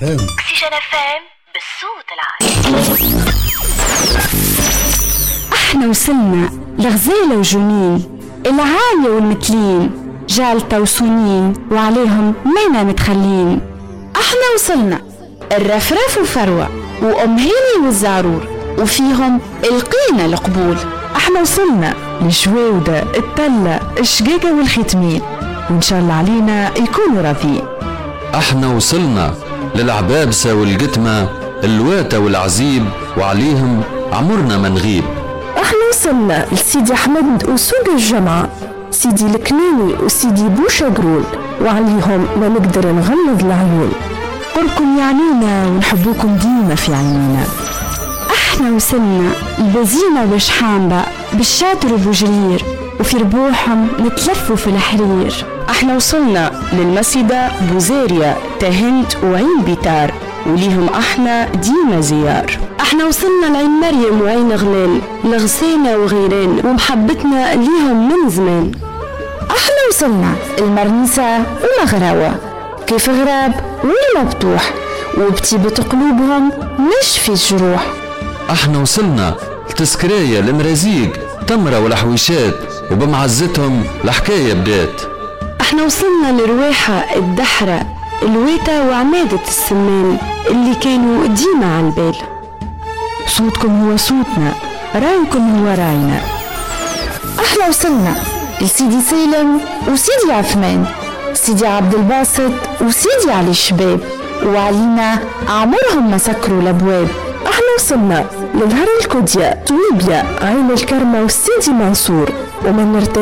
FM. أكسجين FM بالصوت العالي. احنا وصلنا لغزالة وجنين العالية والمتلين، جالتة وسنين وعليهم مينا متخلين. احنا وصلنا الرفرف وفروة وأم هيني والزعرور وفيهم القينا القبول. احنا وصلنا لجوودة التلة الشقيقة والختمين، وإن شاء الله علينا يكونوا راضيين. احنا وصلنا للعبابسة والقتمة الواتة والعزيب وعليهم عمرنا ما نغيب. احنا وصلنا لسيدي أحمد وسوق الجمعة، سيدي الكنيني وسيدي بوشا قرول وعليهم ما نقدر نغمض العيون. قربكم يعنينا ونحبوكم ديما في عينينا. احنا وصلنا البزينة وشحامبة بالشاطر وبوجرير وفي ربوحهم نتلفوا في الحرير. احنا وصلنا للمسيدة بوزيريا تهند وعين بيتار وليهم احنا ديما زيار. احنا وصلنا لعين مريم وعين غلال لغسانة وغيران ومحبتنا ليهم من زمان. احنا وصلنا المرنسة ومغراوة كيف غراب والمبطوح وبطيبة قلوبهم نشفي الجروح. احنا وصلنا لتسكرية المرازيق تمرة والحويشات وبمعزتهم الحكاية بدات. احنا وصلنا لرواحة الدحرة الويتة وعمادة السمان اللي كانوا ديما على البال. صوتكم هو صوتنا، رايكم هو راينا. احنا وصلنا لسيدي سالم وسيدي عثمان، سيدي عبد الباسط وسيدي علي الشباب وعلينا عمرهم ما سكروا الابواب. احنا وصلنا لنهر الكوديا طويبيا عين الكرمة والسيدي منصور ومن نرتاح